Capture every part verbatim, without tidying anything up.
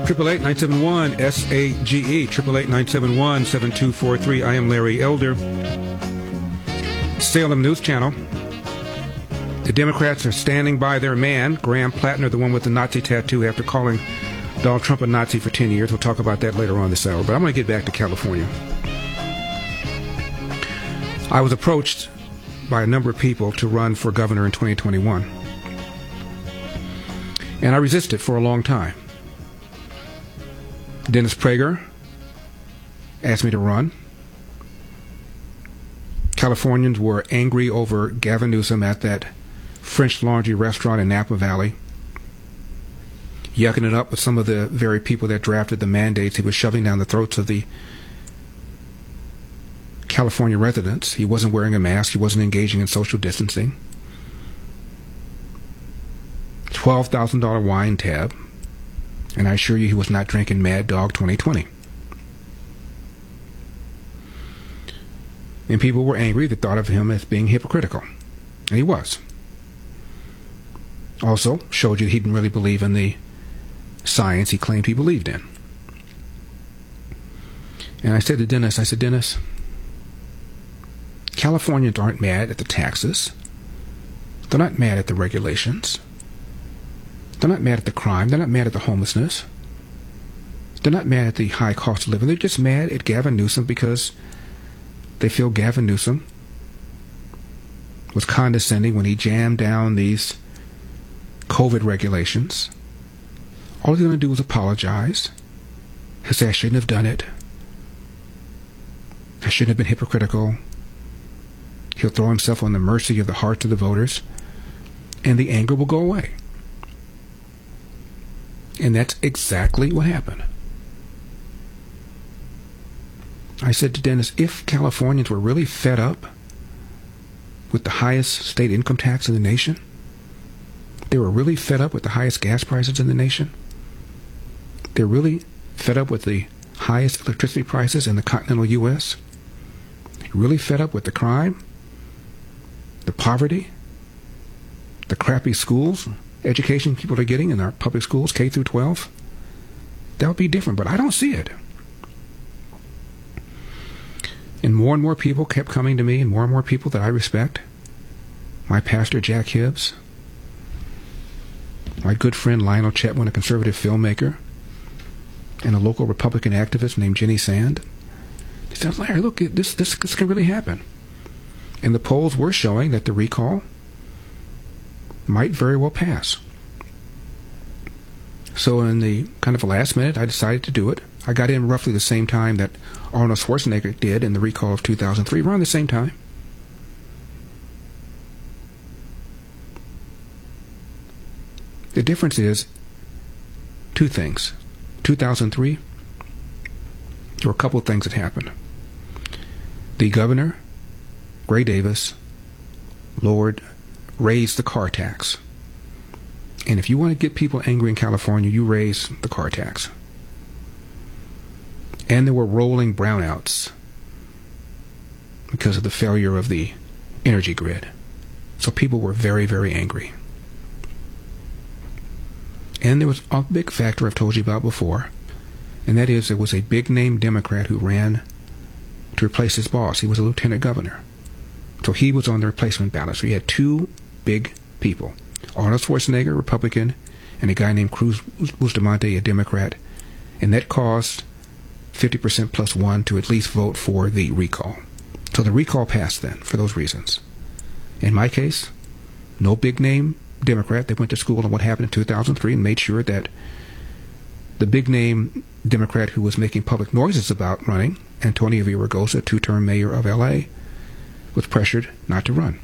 eight eight eight, nine seven one, S A G E, eight eight eight, nine seven one, seven two four three. I am Larry Elder. Salem News Channel. The Democrats are standing by their man, Graham Plattner, the one with the Nazi tattoo, after calling Donald Trump a Nazi for ten years. We'll talk about that later on this hour. But I'm going to get back to California. I was approached by a number of people to run for governor in twenty twenty-one. And I resisted for a long time. Dennis Prager asked me to run. Californians were angry over Gavin Newsom at that French Laundry restaurant in Napa Valley, yucking it up with some of the very people that drafted the mandates he was shoving down the throats of the California residents. He wasn't wearing a mask. He wasn't engaging in social distancing. twelve thousand dollars wine tab. And I assure you he was not drinking Mad Dog twenty twenty. And people were angry. They thought of him as being hypocritical. And he was. Also showed you he didn't really believe in the science he claimed he believed in. And I said to Dennis, I said, Dennis, Californians aren't mad at the taxes. They're not mad at the regulations. They're not mad at the crime. They're not mad at the homelessness. They're not mad at the high cost of living. They're just mad at Gavin Newsom because they feel Gavin Newsom was condescending when he jammed down these COVID regulations. All he's going to do is apologize. He'll say, I shouldn't have done it. I shouldn't have been hypocritical. He'll throw himself on the mercy of the hearts of the voters, and the anger will go away. And that's exactly what happened. I said to Dennis, if Californians were really fed up with the highest state income tax in the nation, they were really fed up with the highest gas prices in the nation, they're really fed up with the highest electricity prices in the continental U S, really fed up with the crime, the poverty, the crappy schools, education people are getting in our public schools, K through twelve, that would be different, but I don't see it. And more and more people kept coming to me, and more and more people that I respect. My pastor, Jack Hibbs, my good friend Lionel Chetwin, a conservative filmmaker, and a local Republican activist named Jenny Sand. They said, Larry, look, this, this, this can really happen. And the polls were showing that the recall might very well pass. So in the kind of last minute, I decided to do it. I got in roughly the same time that Arnold Schwarzenegger did in the recall of two thousand three, around the same time. The difference is two things. two thousand three, there were a couple of things that happened. The governor, Gray Davis, lowered raise the car tax. And if you want to get people angry in California, you raise the car tax. And there were rolling brownouts because of the failure of the energy grid. So people were very, very angry. And there was a big factor I've told you about before, and that is there was a big-name Democrat who ran to replace his boss. He was a lieutenant governor. So he was on the replacement ballot. So you had two big people, Arnold Schwarzenegger, Republican, and a guy named Cruz Bustamante, a Democrat, and that caused fifty percent plus one to at least vote for the recall. So the recall passed then for those reasons. In my case, no big-name Democrat. They went to school on what happened in two thousand three and made sure that the big-name Democrat who was making public noises about running, Antonio Villaraigosa, two-term mayor of L A, was pressured not to run.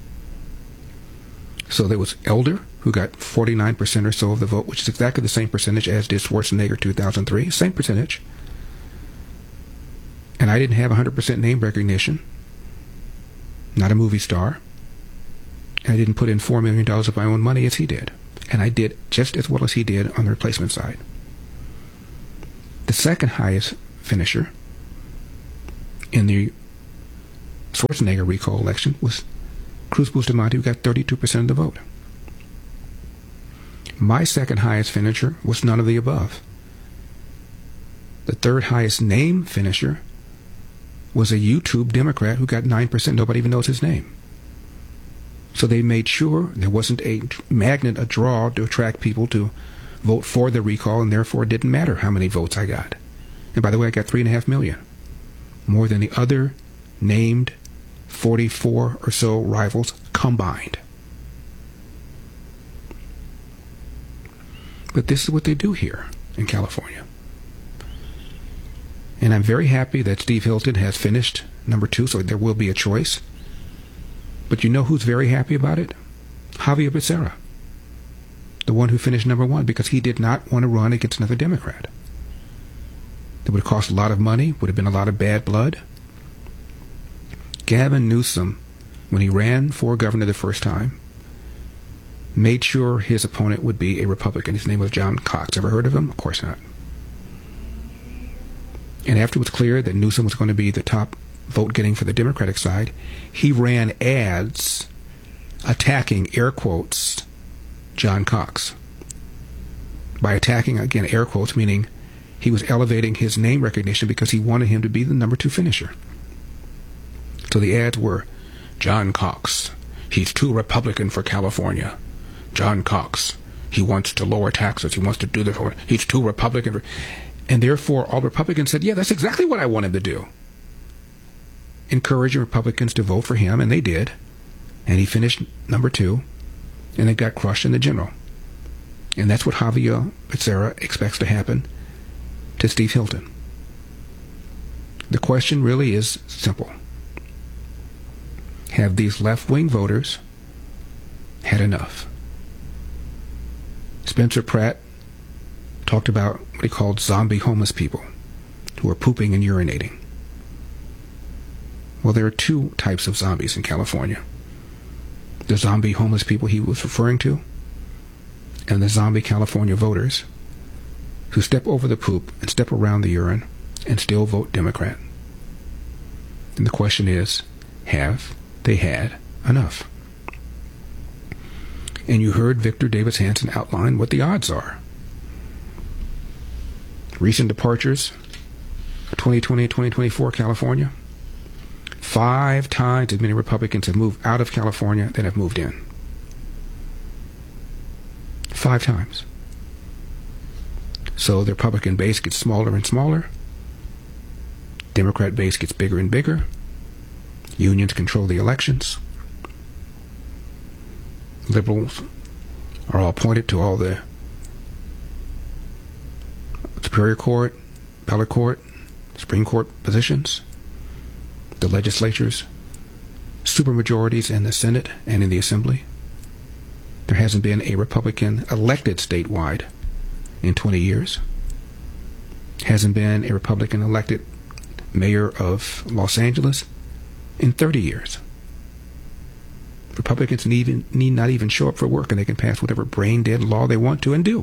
So there was Elder, who got forty-nine percent or so of the vote, which is exactly the same percentage as did Schwarzenegger two thousand three, same percentage. And I didn't have one hundred percent name recognition, not a movie star. And I didn't put in four million dollars of my own money as he did. And I did just as well as he did on the replacement side. The second highest finisher in the Schwarzenegger recall election was Cruz Bustamante, who got thirty-two percent of the vote. My second highest finisher was none of the above. The third highest name finisher was a YouTube Democrat who got nine percent. Nobody even knows his name. So they made sure there wasn't a magnet, a draw to attract people to vote for the recall, and therefore it didn't matter how many votes I got. And by the way, I got three and a half million, more than the other named forty-four or so rivals combined. But this is what they do here in California. And I'm very happy that Steve Hilton has finished number two, so there will be a choice. But you know who's very happy about it? Xavier Becerra, the one who finished number one, because he did not want to run against another Democrat. It would have cost a lot of money, would have been a lot of bad blood. Gavin Newsom, when he ran for governor the first time, made sure his opponent would be a Republican. His name was John Cox. Ever heard of him? Of course not. And after it was clear that Newsom was going to be the top vote getting for the Democratic side, he ran ads attacking, air quotes, John Cox. By attacking, again, air quotes, meaning he was elevating his name recognition because he wanted him to be the number two finisher. So the ads were, John Cox, he's too Republican for California. John Cox, he wants to lower taxes, he wants to do this, he's too Republican for... And therefore, all Republicans said, yeah, that's exactly what I want him to do. Encouraging Republicans to vote for him, and they did. And he finished number two, and they got crushed in the general. And that's what Xavier Becerra expects to happen to Steve Hilton. The question really is simple. Have these left-wing voters had enough? Spencer Pratt talked about what he called zombie homeless people who are pooping and urinating. Well, there are two types of zombies in California. The zombie homeless people he was referring to, and the zombie California voters who step over the poop and step around the urine and still vote Democrat. And the question is, have they had enough? And you heard Victor Davis Hanson outline what the odds are. Recent departures, twenty twenty and twenty twenty-four California. Five times as many Republicans have moved out of California than have moved in. Five times. So the Republican base gets smaller and smaller. Democrat base gets bigger and bigger. Unions control the elections. Liberals are all appointed to all the Superior Court, Appellate Court, Supreme Court positions. The legislatures, supermajorities in the Senate and in the Assembly. There hasn't been a Republican elected statewide in twenty years. Hasn't been a Republican elected mayor of Los Angeles in thirty years. Republicans need, need not even show up for work, and they can pass whatever brain-dead law they want to and do.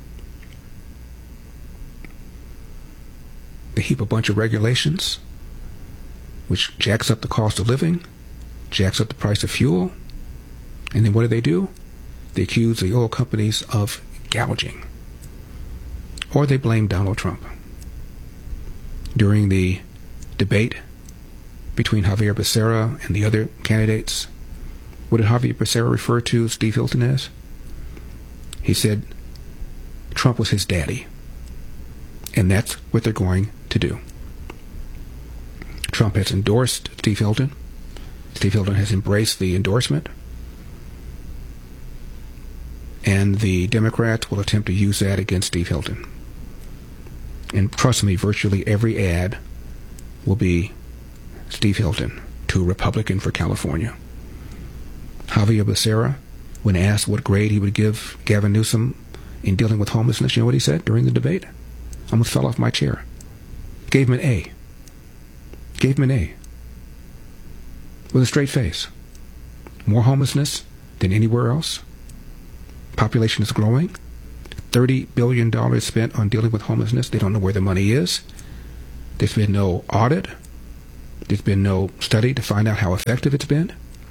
They heap a bunch of regulations, which jacks up the cost of living, jacks up the price of fuel, and then what do they do? They accuse the oil companies of gouging. Or they blame Donald Trump. During the debate between Xavier Becerra and the other candidates, what did Xavier Becerra refer to Steve Hilton as? He said Trump was his daddy. And that's what they're going to do. Trump has endorsed Steve Hilton. Steve Hilton has embraced the endorsement. And the Democrats will attempt to use that against Steve Hilton. And trust me, virtually every ad will be Steve Hilton, to Republican for California. Xavier Becerra, when asked what grade he would give Gavin Newsom in dealing with homelessness, you know what he said during the debate? I almost fell off my chair. Gave him an A. Gave him an A. With a straight face. More homelessness than anywhere else. Population is growing. thirty billion dollars spent on dealing with homelessness. They don't know where the money is. There's been no audit. There's been no study to find out how effective it's been.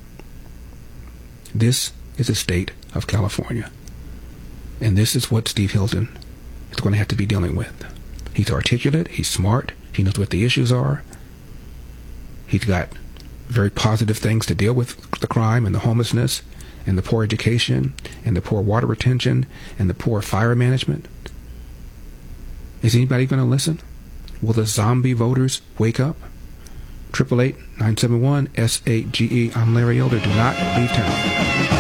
This is the state of California. And this is what Steve Hilton is going to have to be dealing with. He's articulate. He's smart. He knows what the issues are. He's got very positive things to deal with the crime and the homelessness and the poor education and the poor water retention and the poor fire management. Is anybody going to listen? Will the zombie voters wake up? eight eight eight, nine seven one, S eight G E. I'm Larry Elder. Do not leave town.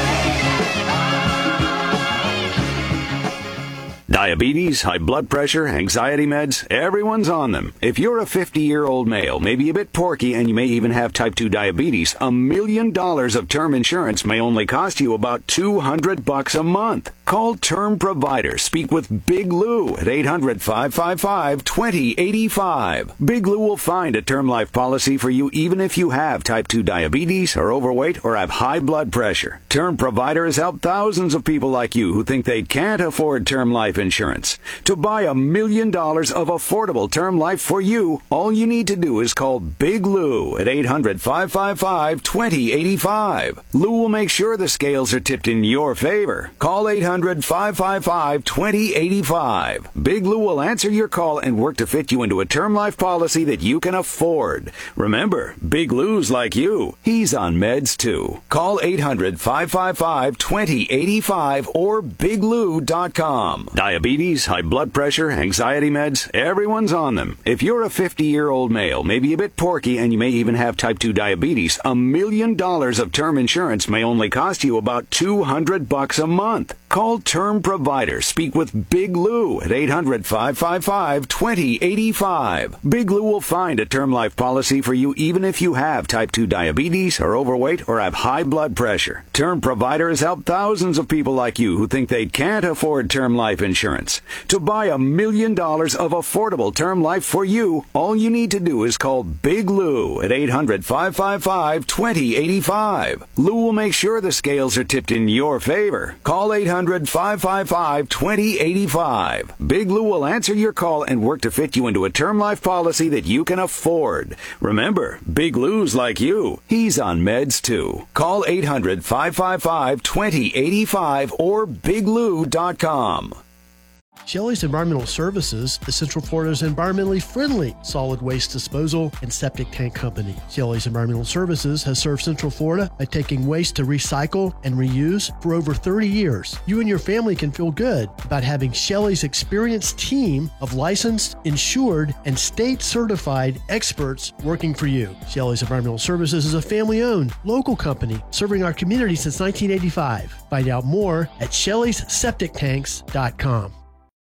Diabetes, high blood pressure, anxiety meds, everyone's on them. If you're a fifty-year-old male, maybe a bit porky, and you may even have type two diabetes, a million dollars of term insurance may only cost you about two hundred bucks a month. Call Term Provider. Speak with Big Lou at eight hundred, five five five, two zero eight five. Big Lou will find a term life policy for you even if you have type two diabetes, are overweight, or have high blood pressure. Term Provider has helped thousands of people like you who think they can't afford term life insurance. To buy a million dollars of affordable term life for you, all you need to do is call Big Lou at eight hundred, five five five, two zero eight five. Lou will make sure the scales are tipped in your favor. Call eight hundred, five five five, two zero eight five. Big Lou will answer your call and work to fit you into a term life policy that you can afford. Remember, Big Lou's like you. He's on meds too. Call eight hundred, five five five, two zero eight five or big lou dot com. Diabetes, high blood pressure, anxiety meds, everyone's on them. If you're a fifty-year-old male, maybe a bit porky, and you may even have type two diabetes, a million dollars of term insurance may only cost you about two hundred bucks a month. Call Term Provider. Speak with Big Lou at eight hundred, five five five, two zero eight five. Big Lou will find a term life policy for you even if you have type two diabetes, are overweight, or have high blood pressure. Term Provider has helped thousands of people like you who think they can't afford term life insurance. To buy a million dollars of affordable term life for you, all you need to do is call Big Lou at eight hundred, five five five, two zero eight five. Lou will make sure the scales are tipped in your favor. Call eight hundred, five five five, two zero eight five. Big Lou will answer your call and work to fit you into a term life policy that you can afford. Remember, Big Lou's like you. He's on meds too. Call eight hundred, five five five, two zero eight five or big lou dot com. Shelley's Environmental Services is Central Florida's environmentally friendly solid waste disposal and septic tank company. Shelley's Environmental Services has served Central Florida by taking waste to recycle and reuse for over thirty years. You and your family can feel good about having Shelley's experienced team of licensed, insured, and state-certified experts working for you. Shelley's Environmental Services is a family-owned, local company serving our community since nineteen eighty-five. Find out more at shelleys septic tanks dot com.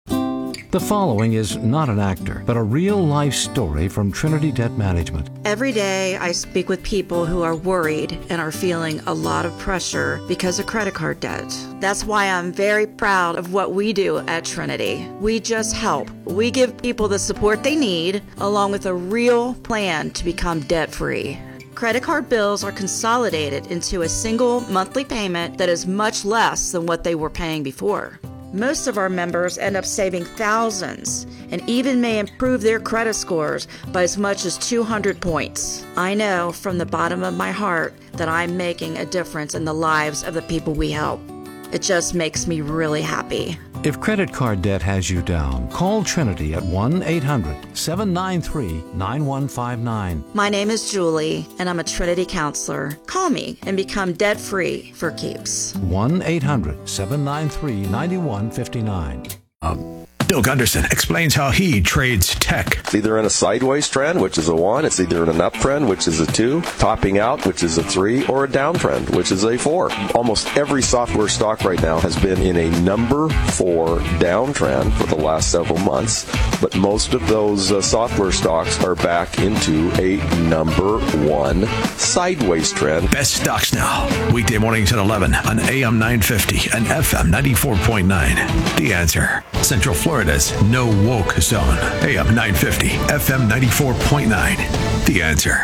The following is not an actor, but a real-life story from Trinity Debt Management. Every day I speak with people who are worried and are feeling a lot of pressure because of credit card debt. That's why I'm very proud of what we do at Trinity. We just help. We give people the support they need, along with a real plan to become debt-free. Credit card bills are consolidated into a single monthly payment that is much less than what they were paying before. Most of our members end up saving thousands and even may improve their credit scores by as much as two hundred points. I know from the bottom of my heart that I'm making a difference in the lives of the people we help. It just makes me really happy. If credit card debt has you down, call Trinity at one eight hundred, seven nine three, nine one five nine. My name is Julie, and I'm a Trinity counselor. Call me and become debt-free for keeps. one eight hundred, seven nine three, nine one five nine. Um. Bill Gunderson explains how he trades tech. It's either in a sideways trend, which is a one. It's either in an uptrend, which is a two. Topping out, which is a three. Or a downtrend, which is a four. Almost every software stock right now has been in a number four downtrend for the last several months. But most of those uh, software stocks are back into a number one sideways trend. Best stocks now. Weekday mornings at eleven on A M nine fifty and F M ninety-four point nine. The Answer. Central Florida's no woke zone. A M nine fifty, F M ninety-four point nine. The Answer.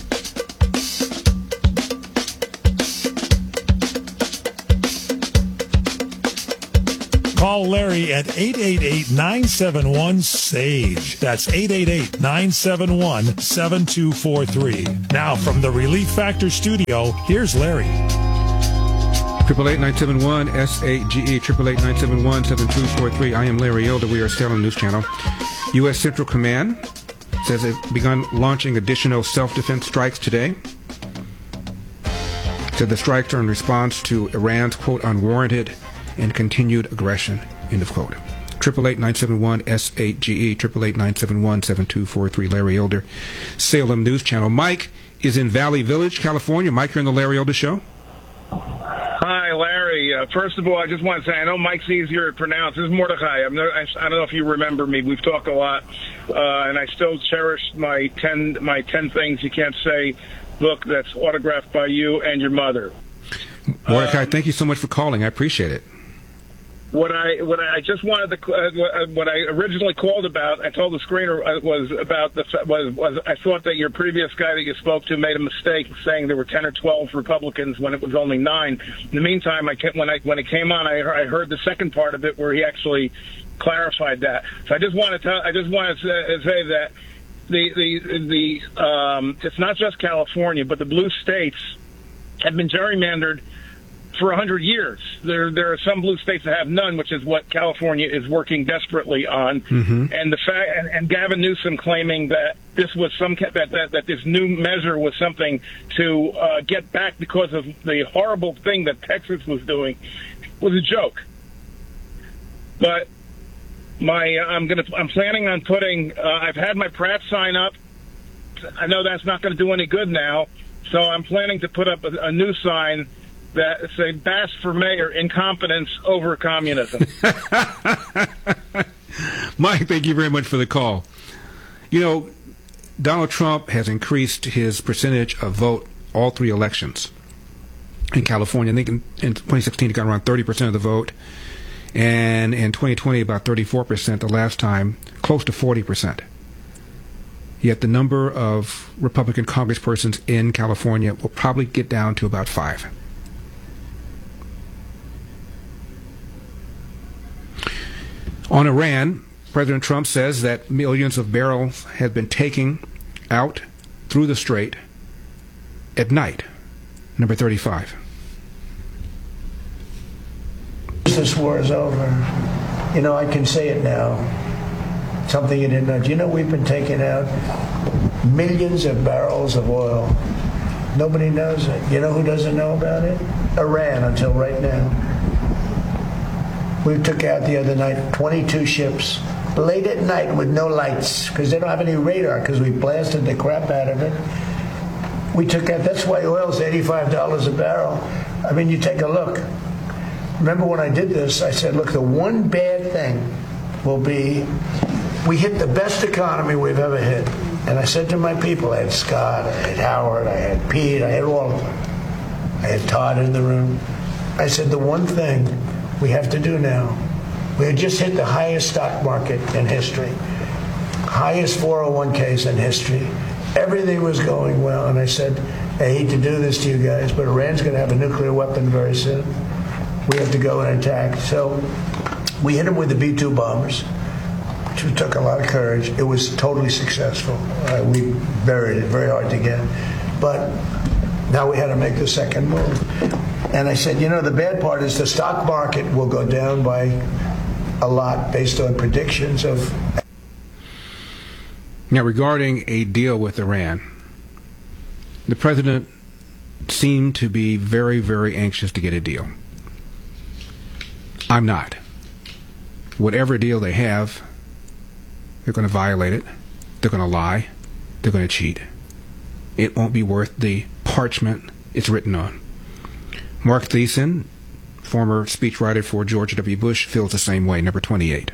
Call Larry at eight eight eight, nine seven one, S A G E. That's eight eight eight, nine seven one, seven two four three. Now from the Relief Factor studio, here's Larry. eight eight eight, nine seven one, S A G E, eight eight eight, nine seven one, seven two four three. I am Larry Elder. We are Salem News Channel. U S Central Command says they've begun launching additional self-defense strikes today. Said the strikes are in response to Iran's, quote, unwarranted and continued aggression, end of quote. eight eight eight, nine seven one, S eight G E, eight eight eight, nine seven one, seven two four three, Larry Elder, Salem News Channel. Mike is in Valley Village, California. Mike, you're in the Larry Elder Show. Hi, Larry. Uh, first of all, I just want to say, I know Mike's easier to pronounce. This is Mordechai. I'm no, I, I don't know if you remember me. We've talked a lot, uh, and I still cherish my ten, my ten things you can't say book that's autographed by you and your mother. Mordecai, um, thank you so much for calling. I appreciate it. What I what I just wanted to uh, what I originally called about, I told the screener, was about the was was I thought that your previous guy that you spoke to made a mistake saying there were ten or twelve Republicans when it was only nine. In the meantime, I kept, when I when it came on, I, I heard the second part of it where he actually clarified that. So I just want to tell I just want to say that the the the um, it's not just California, but the blue states have been gerrymandered for a hundred years. There, there are some blue states that have none, which is what California is working desperately on. Mm-hmm. And the fact, and, and Gavin Newsom claiming that this was some that that, that this new measure was something to uh, get back because of the horrible thing that Texas was doing was a joke. But my, I'm gonna, I'm planning on putting. Uh, I've had my Pratt sign up. I know that's not going to do any good now, so I'm planning to put up a, a new sign that say Bass for mayor, incompetence over communism. Mike, thank you very much for the call. You know, Donald Trump has increased his percentage of vote all three elections in California. I think in, in twenty sixteen he got around thirty percent of the vote, and in twenty twenty about thirty-four percent the last time, close to forty percent. Yet the number of Republican congresspersons in California will probably get down to about five. On Iran, President Trump says that millions of barrels have been taken out through the strait at night. Number thirty-five. This war is over. You know, I can say it now. Something you didn't know. Do you know we've been taking out millions of barrels of oil? Nobody knows it. You know who doesn't know about it? Iran, until right now. We took out the other night twenty-two ships late at night with no lights because they don't have any radar because we blasted the crap out of it. We took out, that's why oil's eighty-five dollars a barrel. I mean, you take a look. Remember when I did this, I said, look, the one bad thing will be we hit the best economy we've ever hit. And I said to my people, I had Scott, I had Howard, I had Pete, I had all of them. I had Todd in the room. I said, the one thing we have to do now, we had just hit the highest stock market in history, highest four oh one K's in history. Everything was going well, and I said, I hate to do this to you guys, but Iran's going to have a nuclear weapon very soon. We have to go and attack. So we hit them with the B two bombers, which took a lot of courage. It was totally successful. Uh, we buried it, very hard to get. But now we had to make the second move. And I said, you know, the bad part is the stock market will go down by a lot based on predictions of... Now, regarding a deal with Iran, the president seemed to be very, very anxious to get a deal. I'm not. Whatever deal they have, they're going to violate it. They're going to lie. They're going to cheat. It won't be worth the parchment it's written on. Mark Thiessen, former speechwriter for George W. Bush, feels the same way. Number twenty-eight.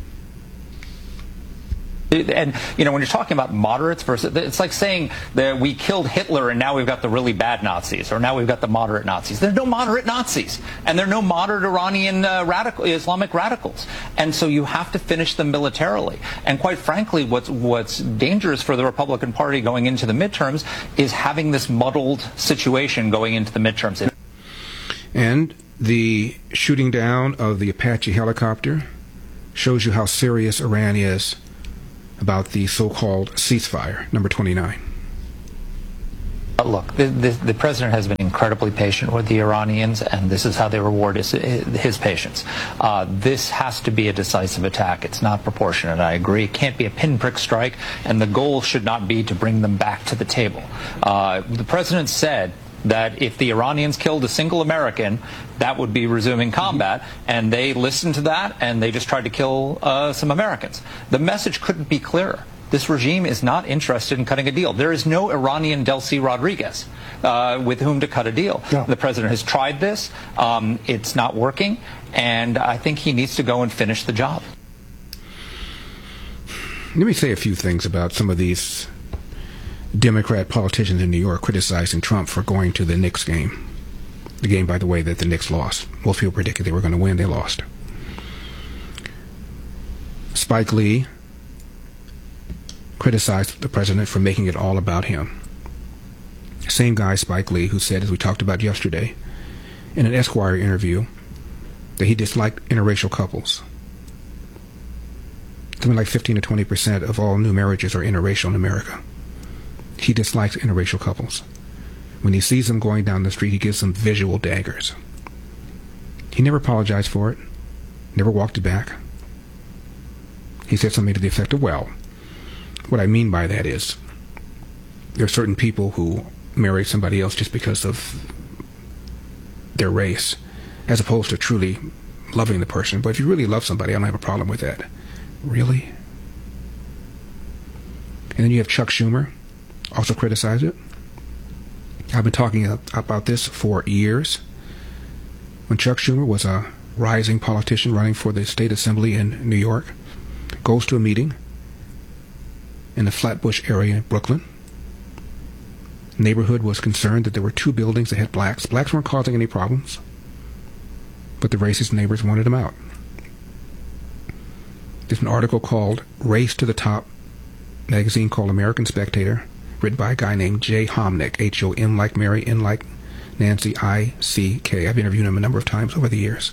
And, you know, when you're talking about moderates versus, it's like saying that we killed Hitler and now we've got the really bad Nazis, or now we've got the moderate Nazis. There's no moderate Nazis, and there are no moderate Iranian uh, radical, Islamic radicals. And so you have to finish them militarily. And quite frankly, what's, what's dangerous for the Republican Party going into the midterms is having this muddled situation going into the midterms. And the shooting down of the Apache helicopter shows you how serious Iran is about the so-called ceasefire. Number twenty-nine. Uh, look, the, the, the president has been incredibly patient with the Iranians, and this is how they reward his, his patience. Uh, this has to be a decisive attack. It's not proportionate, I agree. It can't be a pinprick strike, and the goal should not be to bring them back to the table. Uh, the president said that if the Iranians killed a single American, that would be resuming combat, and they listened to that, and they just tried to kill uh, some Americans. The message couldn't be clearer. This regime is not interested in cutting a deal. There is no Iranian Delcy Rodriguez uh, with whom to cut a deal. No. The president has tried this. Um, it's not working, and I think he needs to go and finish the job. Let me say a few things about some of these Democrat politicians in New York criticizing Trump for going to the Knicks game. The game, by the way, that the Knicks lost. Most people predicted they were going to win. They lost. Spike Lee criticized the president for making it all about him. Same guy, Spike Lee, who said, as we talked about yesterday, in an Esquire interview, that he disliked interracial couples. Something like fifteen to twenty percent of all new marriages are interracial in America. He dislikes interracial couples. When he sees them going down the street, he gives them visual daggers. He never apologized for it, never walked it back. He said something to the effect of, well, what I mean by that is there are certain people who marry somebody else just because of their race, as opposed to truly loving the person. But if you really love somebody, I don't have a problem with that. Really? And then you have Chuck Schumer, also criticize it. I've been talking about this for years. When Chuck Schumer was a rising politician running for the state assembly in New York, goes to a meeting in the Flatbush area in Brooklyn. The neighborhood was concerned that there were two buildings that had blacks. Blacks weren't causing any problems, but the racist neighbors wanted them out. There's an article called Race to the Top, magazine called American Spectator, written by a guy named Jay Homnick, H O M like Mary, N like Nancy, I C K. I've interviewed him a number of times over the years.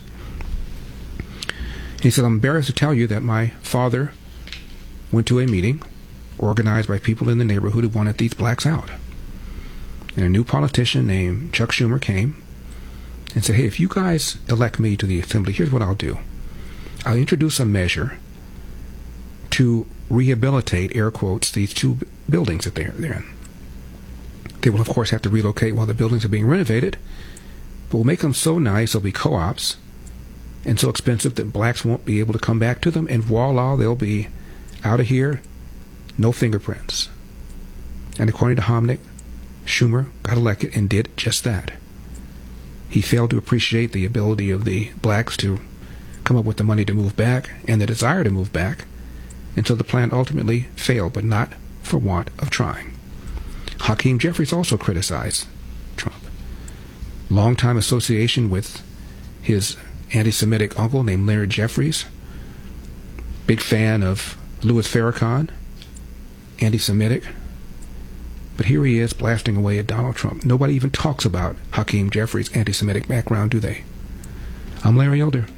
He said, I'm embarrassed to tell you that my father went to a meeting organized by people in the neighborhood who wanted these blacks out. And a new politician named Chuck Schumer came and said, hey, if you guys elect me to the assembly, here's what I'll do. I'll introduce a measure to rehabilitate, air quotes, these two b- buildings that they're, they're in. They will, of course, have to relocate while the buildings are being renovated, but we'll make them so nice, they'll be co-ops, and so expensive that blacks won't be able to come back to them, and voila, they'll be out of here, no fingerprints. And according to Homnick, Schumer got elected and did just that. He failed to appreciate the ability of the blacks to come up with the money to move back and the desire to move back, and so the plan ultimately failed, but not for want of trying. Hakeem Jeffries also criticized Trump. Longtime association with his anti-Semitic uncle named Leonard Jeffries. Big fan of Louis Farrakhan, anti-Semitic. But here he is blasting away at Donald Trump. Nobody even talks about Hakeem Jeffries' anti-Semitic background, do they? I'm Larry Elder.